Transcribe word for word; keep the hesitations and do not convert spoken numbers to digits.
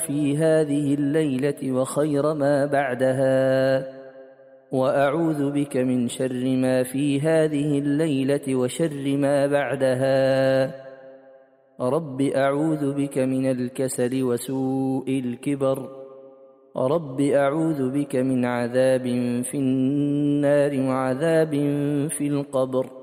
في هذه الليلة وخير ما بعدها، وأعوذ بك من شر ما في هذه الليلة وشر ما بعدها. رب أعوذ بك من الكسل وسوء الكبر. رب أعوذ بك من عذاب في النار وعذاب في القبر.